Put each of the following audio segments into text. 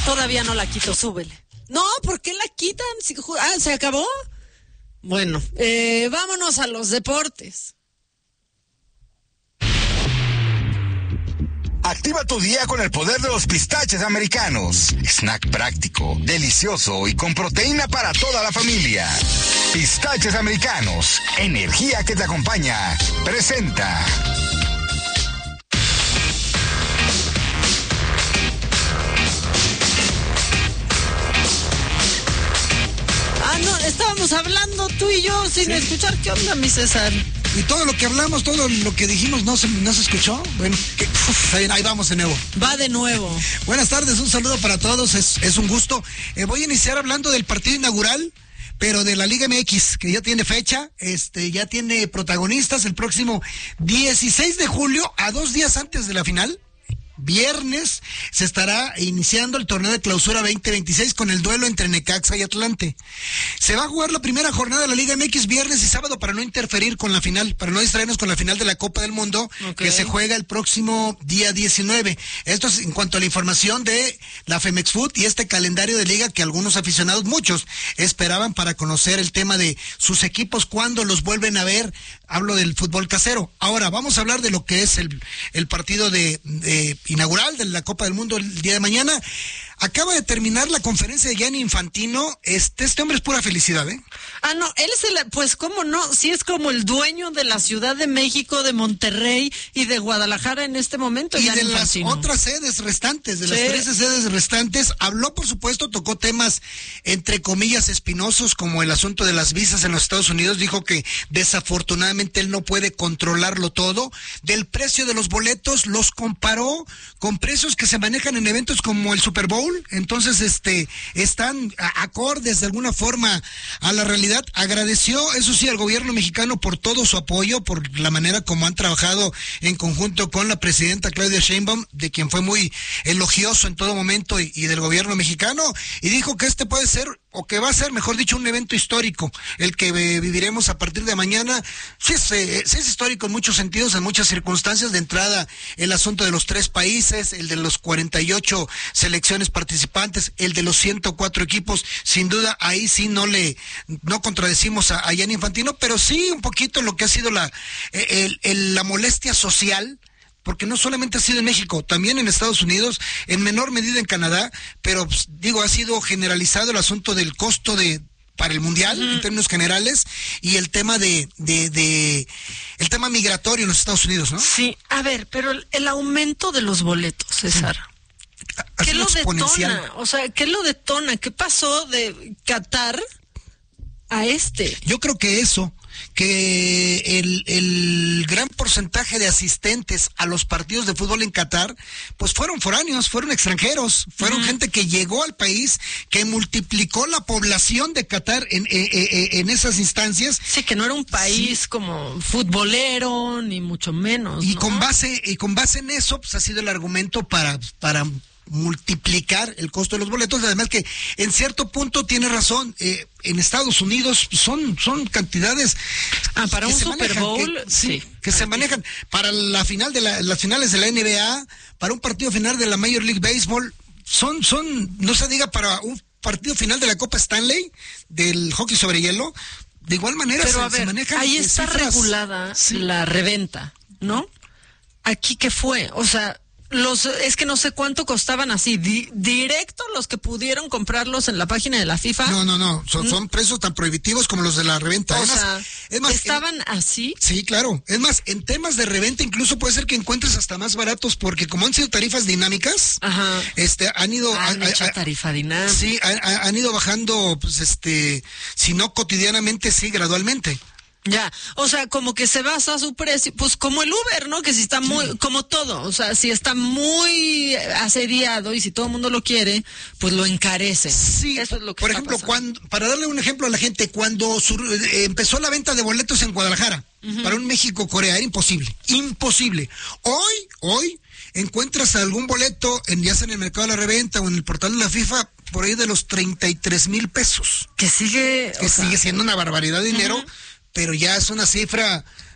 Todavía no la quito, súbele. No, ¿por qué la quitan? ¿Se acabó? Bueno, vámonos a los deportes. Activa tu día con el poder de los pistaches americanos. Snack práctico, delicioso y con proteína para toda la familia. Pistaches americanos, energía que te acompaña. Presenta. No, estábamos hablando tú y yo sin escuchar. ¿Qué onda, mi César? Y todo lo que hablamos, todo lo que dijimos no se escuchó. Bueno, ahí vamos de nuevo. Va de nuevo. Buenas tardes, un saludo para todos, es un gusto. Voy a iniciar hablando del partido inaugural, pero de la Liga MX, que ya tiene fecha, ya tiene protagonistas el próximo 16 de julio, a 2 días antes de la final. Viernes se estará iniciando el torneo de clausura 2026 con el duelo entre Necaxa y Atlante. Se va a jugar la primera jornada de la Liga MX viernes y sábado para no interferir con la final, para no distraernos con la final de la Copa del Mundo, que se juega el próximo día 19. Esto es en cuanto a la información de la Femex Food y este calendario de liga que algunos aficionados, muchos, esperaban para conocer el tema de sus equipos cuando los vuelven a ver. Hablo del fútbol casero. Ahora vamos a hablar de lo que es el partido de inaugural de la Copa del Mundo el día de mañana. Acaba de terminar la conferencia de Gianni Infantino. Este hombre es pura felicidad, ¿eh? No, él pues cómo no, sí es como el dueño de la Ciudad de México, de Monterrey y de Guadalajara en este momento. Y Gianni de Infantino. Las otras sedes restantes, de las 13 sedes restantes, habló, por supuesto, tocó temas entre comillas espinosos, como el asunto de las visas en los Estados Unidos. Dijo que desafortunadamente él no puede controlarlo todo. Del precio de los boletos, los comparó con precios que se manejan en eventos como el Super Bowl. Entonces, están acordes de alguna forma a la realidad. Agradeció, eso sí, al gobierno mexicano por todo su apoyo, por la manera como han trabajado en conjunto con la presidenta Claudia Sheinbaum, de quien fue muy elogioso en todo momento, y del gobierno mexicano, y dijo que puede ser, o que va a ser, mejor dicho, un evento histórico, el que viviremos a partir de mañana. Sí es histórico en muchos sentidos, en muchas circunstancias. De entrada, el asunto de los 3 países, el de los 48 selecciones participantes, el de los 104 equipos. Sin duda, ahí sí no contradecimos a Gianni Infantino, pero sí un poquito lo que ha sido la molestia social, porque no solamente ha sido en México, también en Estados Unidos, en menor medida en Canadá, pero ha sido generalizado el asunto del costo para el mundial, en términos generales, y el tema el tema migratorio en los Estados Unidos, ¿no? Sí, a ver, pero el aumento de los boletos, César. ¿Qué lo detona? O sea, ¿qué lo detona? ¿Qué pasó de Qatar a Yo creo que el gran porcentaje de asistentes a los partidos de fútbol en Qatar, pues fueron foráneos, fueron extranjeros, fueron gente que llegó al país, que multiplicó la población de Qatar en esas instancias. Sí, que no era un país como futbolero, ni mucho menos, y ¿no? con base en eso, pues ha sido el argumento para multiplicar el costo de los boletos. Además que en cierto punto tiene razón, en Estados Unidos son cantidades para un Super Bowl que se manejan para la final de las finales de la NBA, para un partido final de la Major League Baseball, son no se diga para un partido final de la Copa Stanley del hockey sobre hielo. De igual manera se manejan. Ahí está regulada la reventa, ¿no? Aquí ¿qué fue? O sea, es que no sé cuánto costaban así, directo los que pudieron comprarlos en la página de la FIFA. No, son precios tan prohibitivos como los de la reventa. Es más, ¿estaban así? Sí, claro. Es más, en temas de reventa incluso puede ser que encuentres hasta más baratos, porque como han sido tarifas dinámicas, han ido... tarifa dinámica. Sí, han ido bajando, pues si no cotidianamente, sí, gradualmente. Ya, o sea, como que se basa su precio, pues como el Uber, ¿no? Que si está muy, como todo, o sea, si está muy asediado y si todo el mundo lo quiere, pues lo encarece. Sí, eso es lo que por ejemplo, para darle un ejemplo a la gente, cuando empezó la venta de boletos en Guadalajara, para un México-Corea, era imposible. Hoy encuentras algún boleto, ya sea en el mercado de la reventa o en el portal de la FIFA, por ahí de los 33,000 pesos. Que sigue siendo una barbaridad de dinero, pero ya es una cifra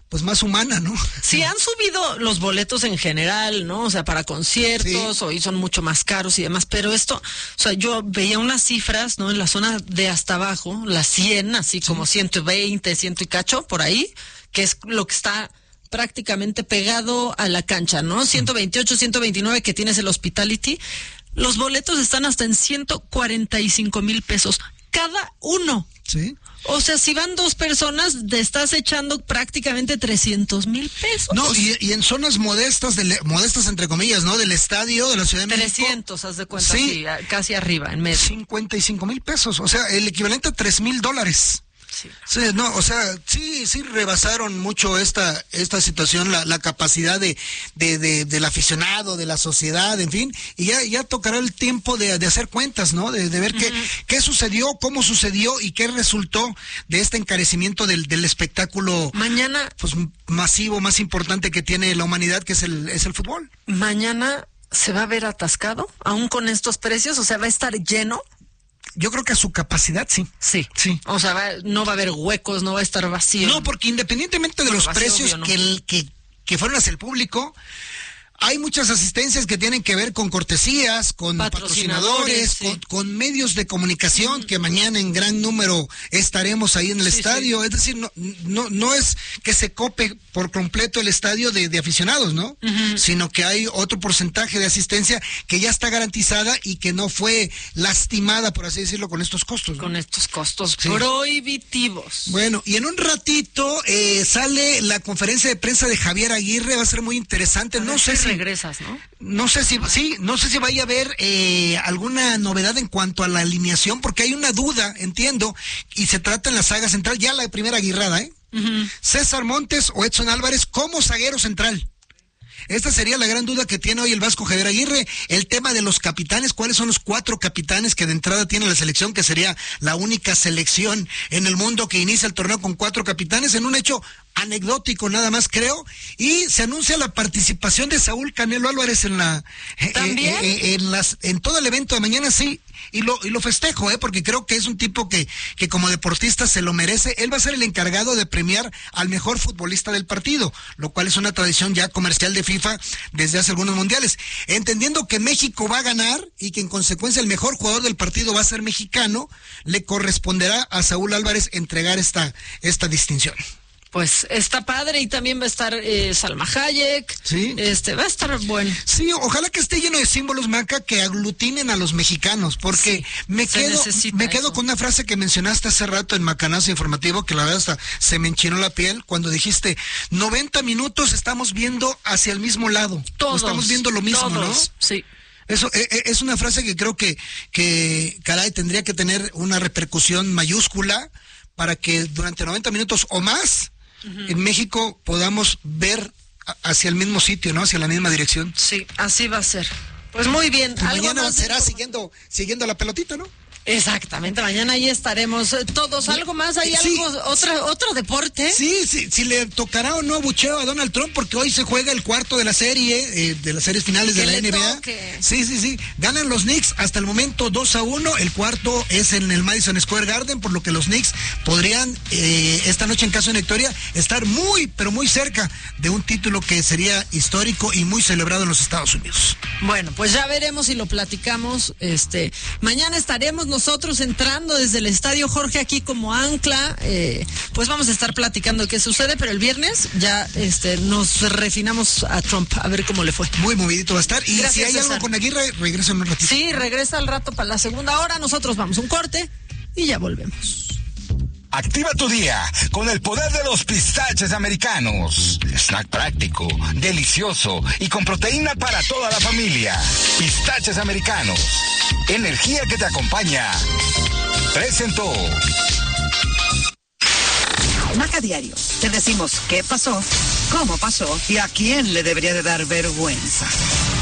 pues más humana, ¿no? Sí, han subido los boletos en general, ¿no? O sea, para conciertos, hoy son mucho más caros y demás, pero esto, o sea, yo veía unas cifras, ¿no? En la zona de hasta abajo, las 100, así como 120, 100 y cacho, por ahí, que es lo que está prácticamente pegado a la cancha, ¿no? 128, 129 que tienes el Hospitality. Los boletos están hasta en 145,000 pesos cada uno. Sí. O sea, si van dos personas, te estás echando prácticamente 300,000 pesos. No, y en zonas modestas, modestas entre comillas, ¿no? Del estadio de la Ciudad de México. 300, haz de cuenta, Sí. casi arriba, en medio. 55,000 pesos, o sea, el equivalente a $3,000. Sí. Sí, no, o sea, sí rebasaron mucho esta situación, la capacidad del aficionado, de la sociedad, en fin, y ya tocará el tiempo de hacer cuentas, ¿no? De ver qué sucedió, cómo sucedió y qué resultó de este encarecimiento del espectáculo Mañana, pues masivo, más importante que tiene la humanidad, que es el fútbol. mañana se va a ver atascado, aún con estos precios, o sea, va a estar lleno. Yo creo que a su capacidad, sí. Sí. Sí. O sea, no va a haber huecos, no va a estar vacío. No, porque independientemente de los vacío, precios obvio, ¿no? que fueron hacia el público, hay muchas asistencias que tienen que ver con cortesías, con patrocinadores, sí. con medios de comunicación, que mañana en gran número estaremos ahí en el estadio. Sí. Es decir, no es que se cope por completo el estadio de aficionados, ¿no? Sino que hay otro porcentaje de asistencia que ya está garantizada y que no fue lastimada, por así decirlo, con estos costos, ¿no? Con estos costos Sí. prohibitivos. Bueno, y en un ratito sale la conferencia de prensa de Javier Aguirre, va a ser muy interesante. No sé si regresas, ¿no? No sé si vaya a haber alguna novedad en cuanto a la alineación, porque hay una duda, entiendo, y se trata en la saga central, ya la primera guirrada, César Montes o Edson Álvarez como zaguero central. Esta sería la gran duda que tiene hoy el Vasco Javier Aguirre. El tema de los capitanes, ¿cuáles son los 4 capitanes que de entrada tiene la selección? Que sería la única selección en el mundo que inicia el torneo con 4 capitanes, en un hecho anecdótico nada más, creo. Y se anuncia la participación de Saúl Canelo Álvarez en todo el evento de mañana, sí. Y lo festejo, porque creo que es un tipo que como deportista se lo merece. Él va a ser el encargado de premiar al mejor futbolista del partido, lo cual es una tradición ya comercial de FIFA desde hace algunos mundiales. Entendiendo que México va a ganar y que en consecuencia el mejor jugador del partido va a ser mexicano, le corresponderá a Saúl Álvarez entregar esta distinción. Pues está padre, y también va a estar Salma Hayek. Sí. Va a estar bueno. Sí, ojalá que esté lleno de símbolos, Maca, que aglutinen a los mexicanos, porque me quedo con una frase que mencionaste hace rato en Macanazo Informativo, que la verdad hasta se me enchinó la piel, cuando dijiste, 90 minutos estamos viendo hacia el mismo lado. Todos. Estamos viendo lo mismo, todos, ¿no? Sí. Eso es una frase que creo que caray, tendría que tener una repercusión mayúscula para que durante 90 minutos o más en México podamos ver hacia el mismo sitio, ¿no? Hacia la misma dirección. Sí, así va a ser. Pues muy bien. Y mañana será siguiendo la pelotita, ¿no? Exactamente, mañana ahí estaremos todos. ¿Algo más? ¿Hay algo, otro deporte? Sí, si le tocará o no bucheo a Donald Trump, porque hoy se juega el cuarto de la serie, de las series finales de la NBA. Toque. Sí. Ganan los Knicks hasta el momento 2-1. El cuarto es en el Madison Square Garden, por lo que los Knicks podrían, esta noche en caso de victoria, estar muy, pero muy cerca de un título que sería histórico y muy celebrado en los Estados Unidos. Bueno, pues ya veremos y lo platicamos. Mañana estaremos nosotros entrando desde el Estadio Jorge aquí como ancla, pues vamos a estar platicando qué sucede, pero el viernes ya nos refinamos a Trump a ver cómo le fue. Muy movidito va a estar. Y gracias, si hay César. algo con Aguirre, regresa en un ratito. Sí, regresa al rato para la segunda hora. Nosotros vamos a un corte y ya volvemos. Activa tu día con el poder de los pistaches americanos. Snack práctico, delicioso y con proteína para toda la familia. Pistaches americanos. Energía que te acompaña. Presentó. Maca Diario. Te decimos qué pasó, cómo pasó y a quién le debería de dar vergüenza.